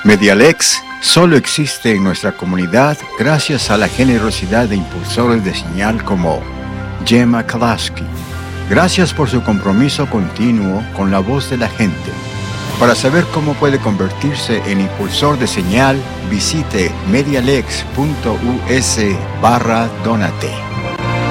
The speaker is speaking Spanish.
Medialex solo existe en nuestra comunidad gracias a la generosidad de impulsores de señal como Gemma Kalaski. Gracias por su compromiso continuo con la voz de la gente. Para saber cómo puede convertirse en impulsor de señal, visite medialex.us/donate.